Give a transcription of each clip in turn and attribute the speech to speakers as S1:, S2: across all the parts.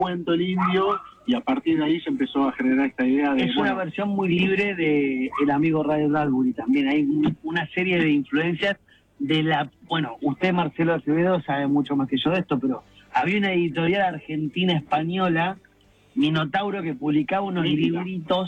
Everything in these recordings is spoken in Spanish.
S1: cuento el indio, y a partir de ahí se empezó a generar esta idea de...
S2: Es una versión muy libre de El amigo Ray Bradbury también. Hay una serie de influencias de la... Bueno, usted, Marcelo Acevedo, sabe mucho más que yo de esto, pero había una editorial argentina española, Minotauro, que publicaba unos libritos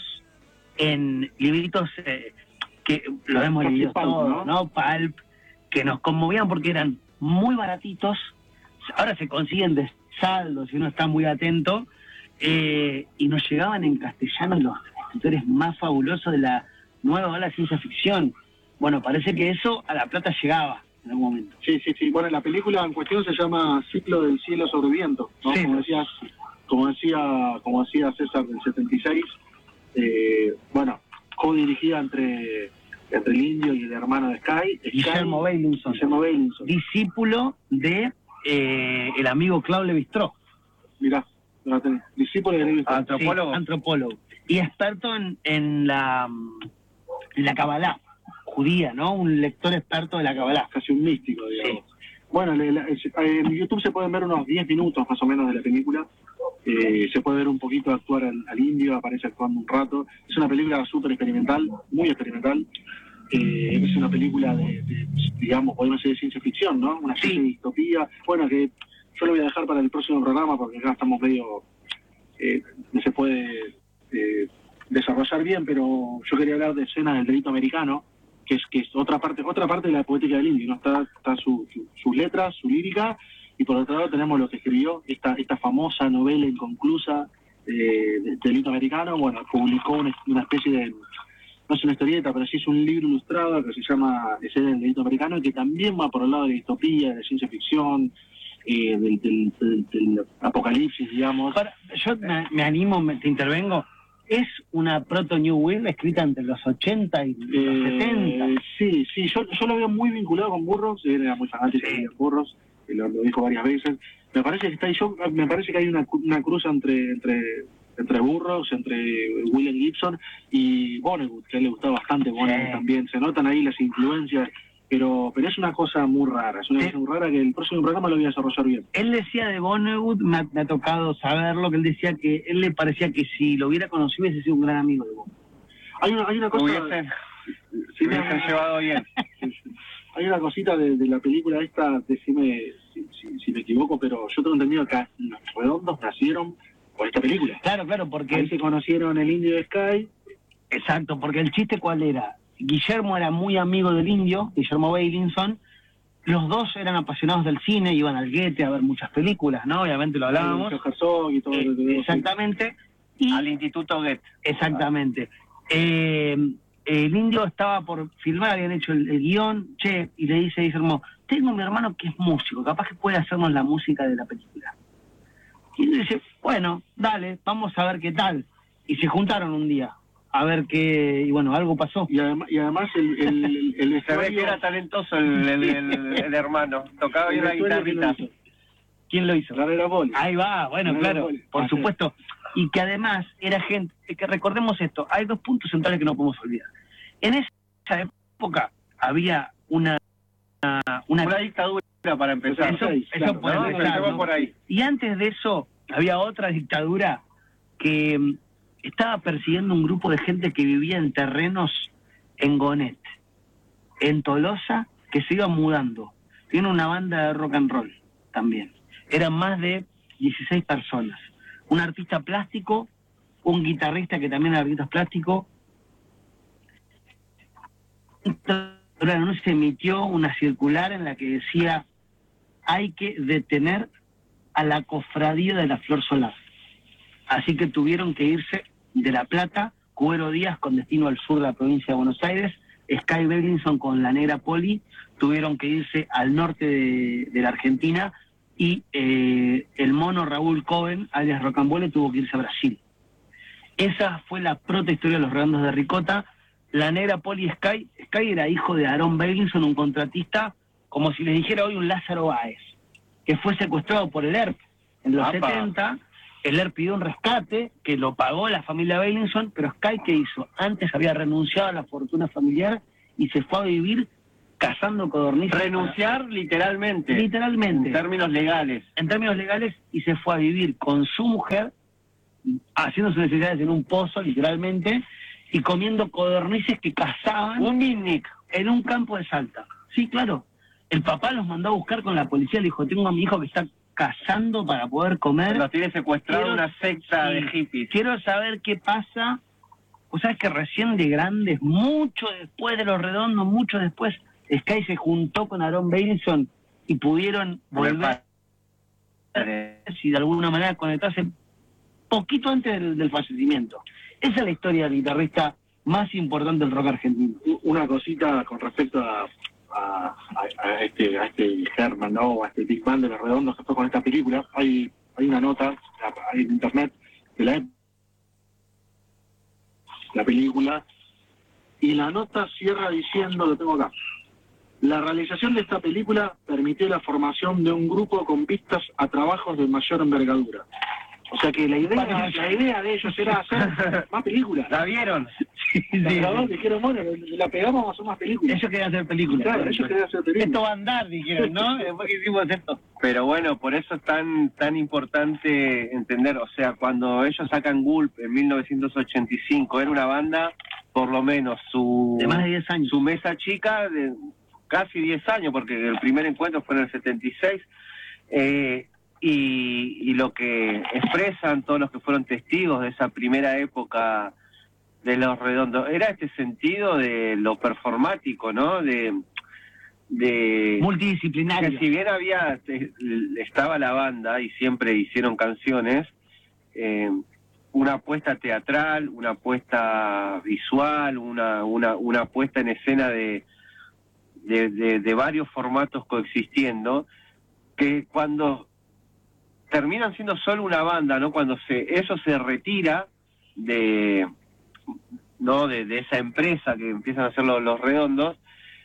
S2: que lo hemos leído todos, ¿no? Pulp, que nos conmovían porque eran muy baratitos. Ahora se consiguen de saldo si uno está muy atento, y nos llegaban en castellano los escritores más fabulosos de la nueva ola de ciencia ficción. Bueno, parece que eso a La Plata llegaba en algún momento.
S1: Sí. Bueno, la película en cuestión se llama Ciclo del cielo sobre viento, ¿no?
S2: Sí.
S1: Como decía César del 76, bueno, co-dirigida entre el indio y el hermano de Sky.
S2: Guillermo Beilinson, discípulo de el amigo Claude Lévi-Strauss.
S1: Mirá, discípulo de Lévi-Strauss.
S2: Antropólogo. Sí, antropólogo. Y experto en la Kabbalah judía, ¿no? Un lector experto de la Kabbalah.
S1: Casi un místico, digamos.
S2: Sí.
S1: Bueno, en YouTube se pueden ver unos 10 minutos más o menos de la película. Se puede ver un poquito actuar al indio, aparece actuando un rato. Es una película súper experimental, muy experimental. Es una película digamos, podemos decir de ciencia ficción, ¿no? Una especie de distopía. Bueno, que yo lo voy a dejar para el próximo programa porque acá estamos medio... no se puede desarrollar bien, pero yo quería hablar de escenas del delito americano, que es otra parte de la poética del indio, ¿no? Está sus letras, su lírica, y por otro lado tenemos lo que escribió, esta famosa novela inconclusa de delito americano. Bueno, publicó una especie de... no es una historieta, pero sí es un libro ilustrado que se llama Escena del delito americano, que también va por el lado de la distopía, de ciencia ficción, del apocalipsis, digamos.
S2: Yo me animo, te intervengo. ¿Es una proto-New Wave escrita entre los 80 y los 70?
S1: Sí, yo lo veo muy vinculado con Burroughs, era muy fanático de Burroughs, lo dijo varias veces. Me parece que hay una cruz entre Burroughs, entre William Gibson y Vonnegut, que a él le gustaba bastante Vonnegut también. Se notan ahí las influencias, pero es una cosa muy rara, que el próximo programa lo voy a desarrollar bien.
S2: Él decía de Vonnegut, me ha tocado saberlo, que él decía que él le parecía que si lo hubiera conocido hubiese sido un gran amigo de Vonnegut.
S1: Hay una cosa...
S3: Se hubiese llevado bien.
S1: Hay una cosita de la película esta, decime si me equivoco, pero yo tengo entendido que los Redondos nacieron por esta película.
S2: Claro, porque...
S1: ahí se conocieron el indio de Sky.
S2: Exacto, porque el chiste ¿cuál era? Guillermo era muy amigo del indio, Guillermo Beilinson. Los dos eran apasionados del cine, iban al Goethe a ver muchas películas, ¿no? Obviamente lo hablábamos.
S1: Herzog y todo
S2: exactamente. Y
S3: al Instituto Goethe.
S2: Exactamente. El indio estaba por filmar, habían hecho el guión, y le dice Guillermo, tengo a mi hermano que es músico, capaz que puede hacernos la música de la película. Y él dice, bueno, dale, vamos a ver qué tal. Y se juntaron un día a ver qué, y bueno, algo pasó.
S1: Y además el
S3: se ve que era talentoso el hermano, tocaba bien la guitarrita.
S2: ¿Quién lo hizo?
S1: Carrera Poli.
S2: Ahí va, bueno, claro, por supuesto. Y que además era gente, que recordemos esto, hay dos puntos centrales que no podemos olvidar. En esa época había una
S3: dictadura para empezar.
S2: Eso puede empezar, ¿no?
S3: Por ahí.
S2: Y antes de eso había otra dictadura que estaba persiguiendo un grupo de gente que vivía en terrenos en Gonet, en Tolosa, que se iba mudando. Tiene una banda de rock and roll también. Eran más de 16 personas. Un artista plástico, un guitarrista que también era artista plástico. No se emitió una circular en la que decía hay que detener a la cofradía de la Flor Solar. Así que tuvieron que irse de La Plata, Cubero Díaz con destino al sur de la provincia de Buenos Aires, Sky Beilinson con la Negra Poli, tuvieron que irse al norte de la Argentina, y el mono Raúl Cohen, alias Rocambole, tuvo que irse a Brasil. Esa fue la protohistoria de los Redondos de Ricota. La Negra Poli Sky era hijo de Aarón Beilinson, un contratista, como si les dijera hoy un Lázaro Báez, que fue secuestrado por el ERP en los 70. El ERP pidió un rescate, que lo pagó la familia Beilinson, pero Sky, ¿qué hizo? Antes había renunciado a la fortuna familiar y se fue a vivir cazando codornices.
S3: Renunciar literalmente.
S2: Literalmente.
S3: En términos legales.
S2: En términos legales, y se fue a vivir con su mujer, haciendo sus necesidades en un pozo, literalmente, y comiendo codornices que cazaban
S3: Un picnic.
S2: en un campo de Salta. Sí, claro. El papá los mandó a buscar con la policía, le dijo, tengo a mi hijo que está cazando para poder comer.
S3: Los tiene secuestrado una secta de hippies.
S2: Quiero saber qué pasa. O sea, que recién de grandes, mucho después de Los Redondos, mucho después, Sky se juntó con Aaron Beilinson y pudieron volver y de alguna manera conectarse poquito antes del fallecimiento. Esa es la historia del guitarrista más importante del rock argentino.
S1: Una cosita con respecto a este Herman, ¿no? A este Big Band de Los Redondos que fue con esta película. Hay una nota en internet de la película, y la nota cierra diciendo, lo tengo acá: la realización de esta película permitió la formación de un grupo con vistas a trabajos de mayor envergadura. O sea que la idea de ellos era hacer más películas.
S3: ¿La vieron?
S1: Dijeron, bueno, la pegamos, vamos a hacer más películas.
S2: Ellos querían hacer películas.
S1: Claro, ellos querían hacer películas.
S2: Esto va a andar, dijeron, ¿no? Después que hicimos esto.
S3: Pero bueno, por eso es tan importante entender, o sea, cuando ellos sacan Gulp en 1985, era una banda, por lo menos
S2: de más de 10 años.
S3: Su mesa chica de casi 10 años, porque el primer encuentro fue en el 76, y lo que expresan todos los que fueron testigos de esa primera época de Los Redondos era este sentido de lo performático, ¿no? De
S2: multidisciplinario.
S3: Que si bien estaba la banda y siempre hicieron canciones, una apuesta teatral, una apuesta visual, una puesta en escena de varios formatos coexistiendo, que cuando terminan siendo solo una banda, ¿no? Cuando eso se retira de esa empresa que empiezan a hacer los Redondos,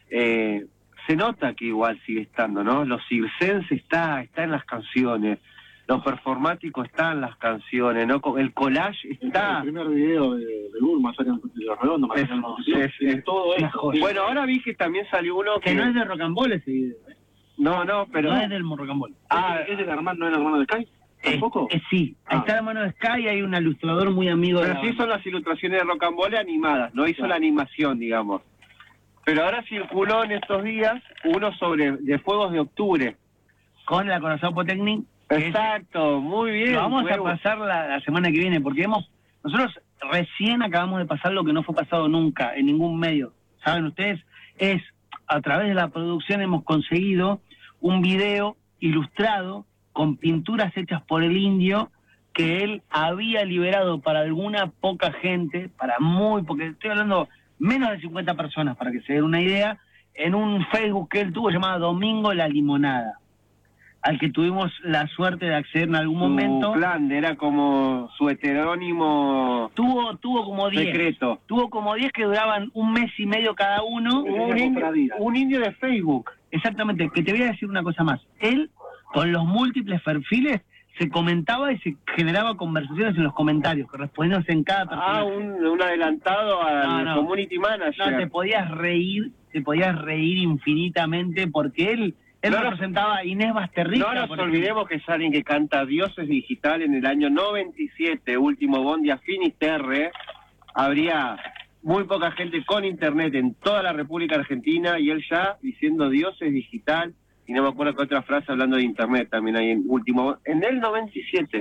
S3: se nota que igual sigue estando, ¿no? Lo circense está en las canciones, lo performático está en las canciones, ¿no? El collage está.
S1: El primer video de Burma salió de Los Redondos, es todo esto.
S3: Bueno, ahora vi que también salió uno
S2: que no es de Rock and Roll ese video.
S3: No, pero
S2: no es del Rock and Roll.
S1: ¿Es del hermano, no es el hermano de Sky? ¿Tampoco?
S2: Sí, ahí está la mano de Sky, hay un ilustrador muy amigo
S3: pero sí son las ilustraciones de Rock and Roll animadas, no hizo la animación, digamos. Pero ahora circuló en estos días uno de Fuegos de Octubre.
S2: Con la Corazón Potecnic.
S3: Exacto, muy bien.
S2: Lo vamos a pasar la semana que viene, porque nosotros recién acabamos de pasar lo que no fue pasado nunca en ningún medio. ¿Saben ustedes? A través de la producción hemos conseguido un video ilustrado con pinturas hechas por el Indio que él había liberado para alguna poca gente, porque estoy hablando menos de 50 personas, para que se den una idea, en un Facebook que él tuvo llamado Domingo La Limonada, al que tuvimos la suerte de acceder en algún momento.
S3: Plan, era como su heterónimo.
S2: Tuvo como 10.
S3: Secreto.
S2: Tuvo como 10 que duraban un mes y medio cada uno.
S3: Un indio de Facebook.
S2: Exactamente, que te voy a decir una cosa más. Él, con los múltiples perfiles, se comentaba y se generaba conversaciones en los comentarios, correspondientes en cada persona.
S3: Un adelantado al community manager.
S2: No, te podías reír infinitamente, porque él representaba a Inés Basterrica.
S3: No nos olvidemos que es alguien que canta Dioses Digital en el año 97, último Bondi a Finisterre. Habría muy poca gente con internet en toda la República Argentina, y él ya diciendo Dioses Digital, y no me acuerdo qué otra frase hablando de internet también hay en el 97.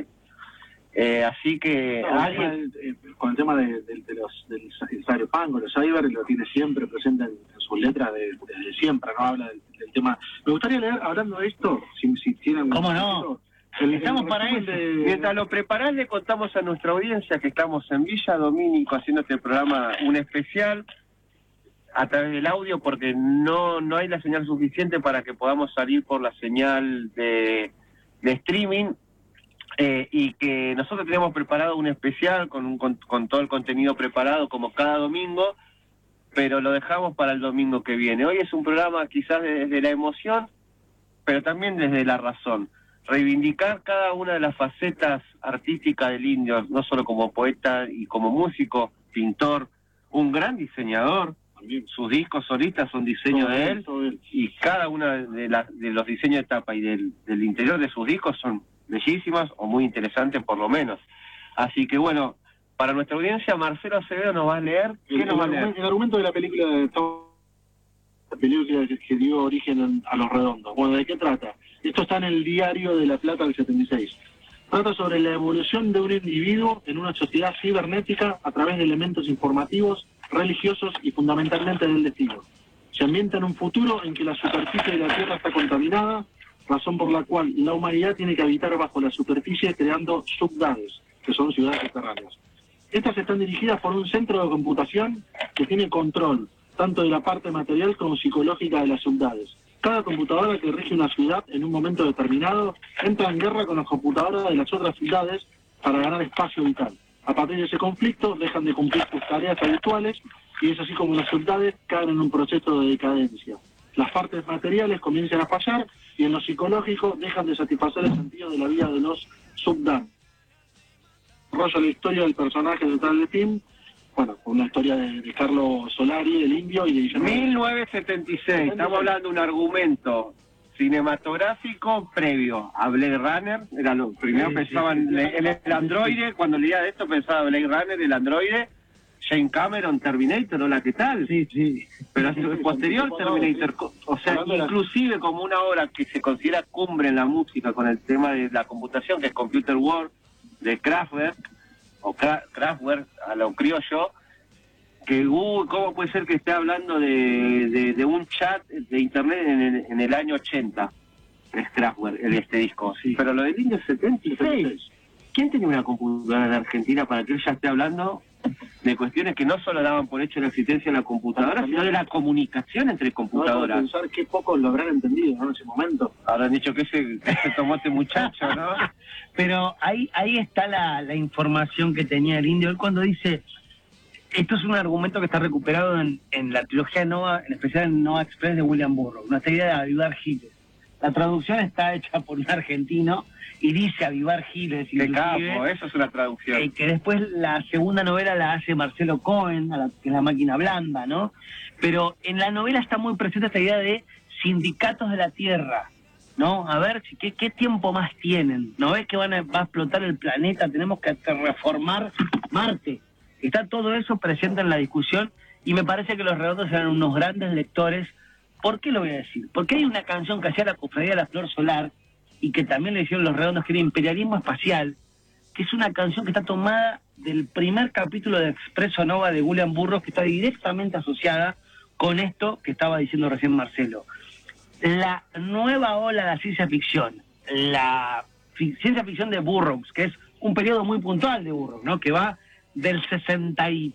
S3: Así que
S1: con el tema del cyberpunk o los cyber, lo tiene siempre presente en sus letras desde siempre, no habla del tema. Me gustaría leer, hablando de esto, si tienen...
S2: ¿Cómo no? Estamos para eso.
S3: Mientras lo preparás, le contamos a nuestra audiencia que estamos en Villa Domínico haciendo este programa, un especial a través del audio, porque no hay la señal suficiente para que podamos salir por la señal de streaming, y que nosotros tenemos preparado un especial con todo el contenido preparado como cada domingo, pero lo dejamos para el domingo que viene. Hoy es un programa quizás desde la emoción, pero también desde la razón. Reivindicar cada una de las facetas artísticas del Indio, no solo como poeta y como músico, pintor, un gran diseñador, sus discos solistas son diseño de él, y cada uno de los diseños de tapa y del interior de sus discos son bellísimas o muy interesantes por lo menos. Así que bueno, para nuestra audiencia, Marcelo Acevedo nos va a leer. ¿Qué nos va a leer?
S1: El argumento de la película que dio origen a Los Redondos. Bueno, ¿de qué trata? Esto está en el Diario de La Plata del 76. Trata sobre la evolución de un individuo en una sociedad cibernética a través de elementos informativos, religiosos y fundamentalmente del destino. Se ambienta en un futuro en que la superficie de la Tierra está contaminada, razón por la cual la humanidad tiene que habitar bajo la superficie creando subdades, que son ciudades subterráneas. Estas están dirigidas por un centro de computación que tiene control tanto de la parte material como psicológica de las subdades. Cada computadora que rige una ciudad en un momento determinado entra en guerra con las computadoras de las otras ciudades para ganar espacio vital. A partir de ese conflicto dejan de cumplir sus tareas habituales y es así como las ciudades caen en un proceso de decadencia. Las partes materiales comienzan a fallar y en lo psicológico dejan de satisfacer el sentido de la vida de los subdados. Desarrolla la historia del personaje central de Tim, bueno, una historia de Carlos Solari, del Indio, y de Guillermo.
S3: 1976, estamos hablando de un argumento cinematográfico previo a Blade Runner. Era lo primero, pensaban en el androide, cuando leía de esto pensaba Blade Runner, el androide, Jane Cameron, Terminator, hola, ¿qué tal?
S2: Sí.
S3: Pero posterior Terminator, o sea, inclusive como una obra que se considera cumbre en la música con el tema de la computación, que es Computer World, de Kraftwerk, o Kraftwerk, a lo criollo, que ¿cómo puede ser que esté hablando de un chat de internet en el año 80? Es Kraftwerk, este disco. Sí. Pero lo del Indio 76, ¿quién tenía una computadora en Argentina para que él ya esté hablando de cuestiones que no solo daban por hecho la existencia de la computadora, sino de la comunicación entre computadoras?
S1: No, pensar qué pocos lo habrán entendido, ¿no? En ese momento.
S3: Habrán dicho que ese tomó este muchacho, ¿no?
S2: Pero ahí está la información que tenía el Indio. Él cuando dice, esto es un argumento que está recuperado en la trilogía Nova, en especial en Nova Express de William Burroughs, una teoría de Avivar Giles. La traducción está hecha por un argentino y dice Avivar Giles.
S3: ¡Qué capo! Eso es una traducción.
S2: Que después la segunda novela la hace Marcelo Cohen, que es La máquina blanda, ¿no? Pero en la novela está muy presente esta idea de sindicatos de la Tierra, ¿no? A ver, ¿qué tiempo más tienen? ¿No ves que va a explotar el planeta? Tenemos que reformar Marte. Está todo eso presente en la discusión y me parece que Los Redondos eran unos grandes lectores. ¿Por qué lo voy a decir? Porque hay una canción que hacía la Cofradía de la Flor Solar y que también le hicieron Los Redondos, que era Imperialismo Espacial, que es una canción que está tomada del primer capítulo de Expreso Nova de William Burroughs, que está directamente asociada con esto que estaba diciendo recién Marcelo. La nueva ola de la ciencia ficción, la ciencia ficción de Burroughs, que es un periodo muy puntual de Burroughs, ¿no? Que va del 62,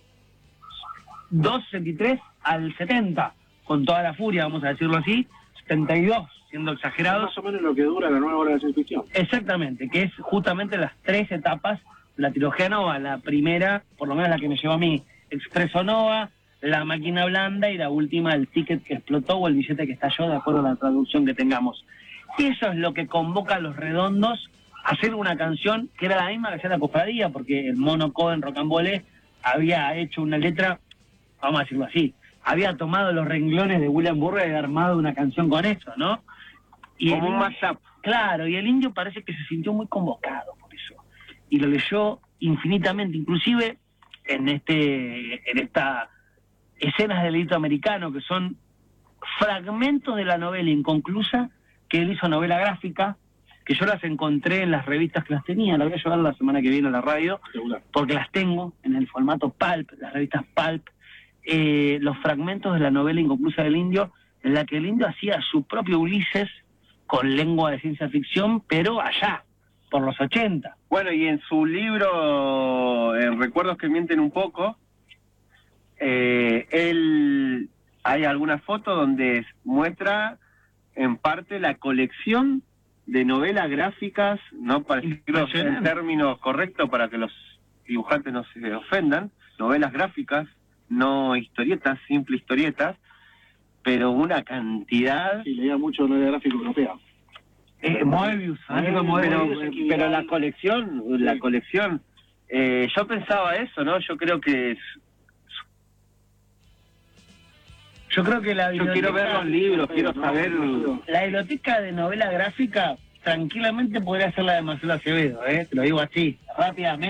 S2: 63 al 70, con toda la furia, vamos a decirlo así, 72, siendo exagerado.
S1: Más o menos lo que dura la nueva ola de la ciencia ficción.
S2: Exactamente, que es justamente las tres etapas, la trilogía Nova, la primera, por lo menos la que me llevó a mí, Expreso Nova, La máquina blanda y la última, El ticket que explotó o El billete que estalló, de acuerdo a la traducción que tengamos. Eso es lo que convoca a Los Redondos a hacer una canción que era la misma que hacía la Cofradía, porque el Mono Cohen Rocambole había hecho una letra, vamos a decirlo así, había tomado los renglones de William Burroughs y había armado una canción con eso, ¿no? Y
S3: como un mashup.
S2: Claro, y el Indio parece que se sintió muy convocado por eso. Y lo leyó infinitamente, inclusive en esta escenas del delito americano, que son fragmentos de la novela inconclusa, que él hizo novela gráfica, que yo las encontré en las revistas que las tenía, las voy a llevar la semana que viene a la radio, porque las tengo en el formato Pulp, las revistas Pulp, los fragmentos de la novela inconclusa del Indio, en la que el Indio hacía su propio Ulises con lengua de ciencia ficción, pero allá, por los 80.
S3: Bueno, y en su libro, Recuerdos que mienten un poco, él hay alguna foto donde muestra en parte la colección de novelas gráficas, no para decirlo en términos correctos para que los dibujantes no se ofendan, novelas gráficas, no historietas, simple historietas, pero una cantidad.
S1: Sí, leía mucho novela gráfica europea.
S2: Moebius,
S3: pero la colección, yo pensaba eso, ¿no? Yo creo que
S2: Yo creo que
S3: Yo quiero ver los libros, quiero saber...
S2: La biblioteca de novela gráfica tranquilamente podría ser la de Marcelo Acevedo, te lo digo así, rápidamente.